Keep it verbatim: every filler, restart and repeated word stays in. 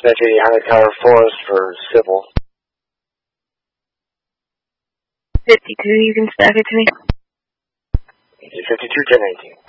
Dispatch eighty Hunter Tower Forest for civil. fifty-two, you can stack it to me. fifty-two, ten nineteen.